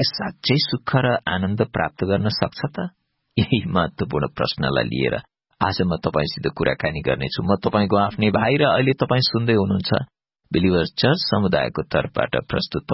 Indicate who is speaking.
Speaker 1: मलाई साँच्चै सुख र आनन्द प्राप्त गर्न सक्छ त? यही महत्वपूर्ण प्रश्नलाई लिएर आज म तपाईसित कुराकानी गर्नेछु। म तपाईको आफ्नै भाइ र अहिले तपाई सुन्दै हुनुहुन्छ बिलिभर्स चर्च समुदायको तर्फबाट प्रस्तुत